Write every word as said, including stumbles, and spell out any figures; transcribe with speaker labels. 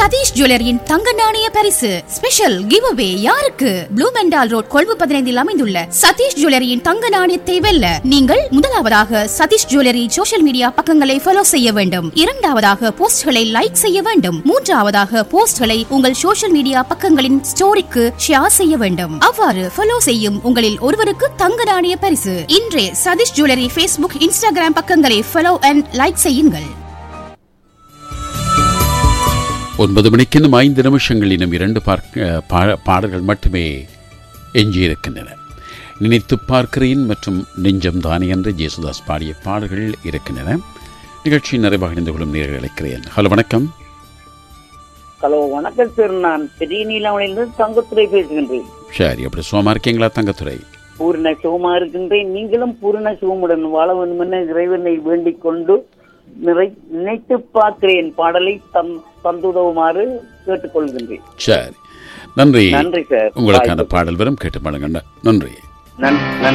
Speaker 1: சதீஷ் ஜுவல்லரியின் தங்க நாணய பரிசு ஸ்பெஷல் கிவ் அவே யாருக்கு? ப்ளூ மெண்டால் ரோட் கொழும்பு பதினைந்தில் அமைந்துள்ள சதீஷ் ஜுவல்லரியின் தங்க நாணயத்தை வெல்ல நீங்கள் முதலாவதாக சதீஷ் ஜுவல்லரி சோஷியல் மீடியா பக்கங்களை ஃபாலோ செய்ய வேண்டும். இரண்டாவதாக போஸ்ட்களை லைக் செய்ய வேண்டும். மூன்றாவதாக போஸ்ட்களை உங்கள் சோஷியல் மீடியா பக்கங்களின் ஸ்டோரிக்கு ஷேர் செய்ய வேண்டும். அவ்வாறு ஃபாலோ செய்யும் உங்களில் ஒருவருக்கு தங்க நாணய பரிசு. இன்றே சதீஷ் ஜுவல்லரி ஃபேஸ்புக், இன்ஸ்டாகிராம் பக்கங்களை ஃபாலோ அண்ட் லைக் செய்யுங்கள்.
Speaker 2: ஒன்பது மணிக்கு இன்னும் ஐந்து நிமிஷங்கள் இன்னும் இரண்டு பாடல்கள் மட்டுமே எஞ்சியிருக்கின்றன. நினைத்து பார்க்கிறேன் மற்றும் நெஞ்சம் தானே என்று ஜேசுதாஸ் பாடிய பாடல்கள் இருக்கின்றன. நிகழ்ச்சி நிறைவாக இணைந்து கொள்ளும் நேயர்களை அழைக்கிறேன். ஹலோ, வணக்கம்.
Speaker 3: ஹலோ, வணக்கம் சார். நான் பெரிய நீலாவணையிலிருந்து தங்கத்துறை பேசுகின்றேன்.
Speaker 2: சரி, அப்படி சுகமா இருக்கீங்களா தங்கத்துறை?
Speaker 3: பூர்ண சுகமா இருக்கின்றேன். நீங்களும் பூர்ண சுகமுடன் வாழ வேண்டும் என இறைவனை வேண்டிக் கொண்டு நிறை நினைத்து பார்க்கிறேன் பாடலை தம் தந்துதவுமாறு கேட்டுக்கொள்கின்றேன்.
Speaker 2: சரி, நன்றி.
Speaker 3: நன்றி சார்.
Speaker 2: உங்களுக்கான பாடல் வரும், கேட்டு பாருங்க. நன்றி.
Speaker 3: நன்றி.